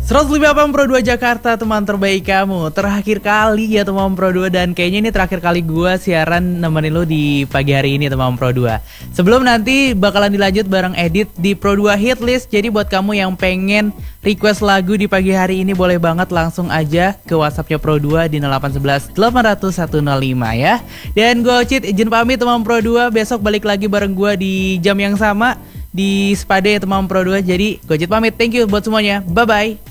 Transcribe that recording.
105 Pro 2 Jakarta, teman terbaik kamu. Terakhir kali ya teman Pro 2, dan kayaknya ini terakhir kali gue siaran nemenin lo di pagi hari ini teman Pro 2. Sebelum nanti bakalan dilanjut bareng Edit di Pro 2 Hit List. Jadi buat kamu yang pengen request lagu di pagi hari ini, boleh banget langsung aja ke WhatsAppnya Pro 2 di 0811 800 105 ya. Dan gue Ocit izin pamit teman Pro 2. Besok balik lagi bareng gue di jam yang sama di Spade teman Pro 2. Jadi gue Ocit pamit, thank you buat semuanya, bye bye.